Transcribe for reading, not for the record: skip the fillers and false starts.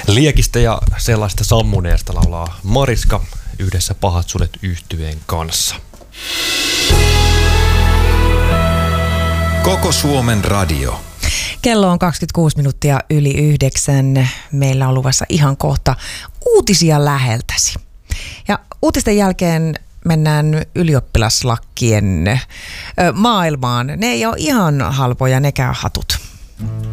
Liekistä ja sellaista sammuneesta laulaa Mariska yhdessä Pahat sudet -yhtyeen kanssa. Koko Suomen radio. Kello on 26 minuuttia yli 9. Meillä on luvassa ihan kohta uutisia läheltäsi. Ja uutisten jälkeen mennään ylioppilaslakkien maailmaan. Ne ei ole ihan halpoja nekään hatut.